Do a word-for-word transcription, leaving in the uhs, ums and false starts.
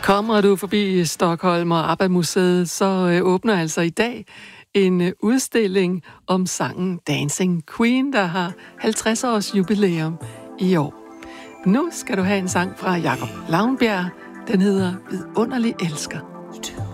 Kommer du forbi Stockholm og ABBA-museet, så øh, åbner altså i dag en øh, udstilling om sangen Dancing Queen, der har halvtreds års jubilæum i år. Nu skal du have en sang fra Jakob Lavnbjerg. Den hedder Vidunderlig Elsker.